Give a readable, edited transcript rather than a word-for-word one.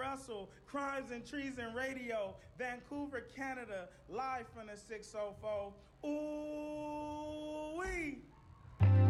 Russell, Crimes and Treason Radio, Vancouver, Canada, live from the 604. Ooh.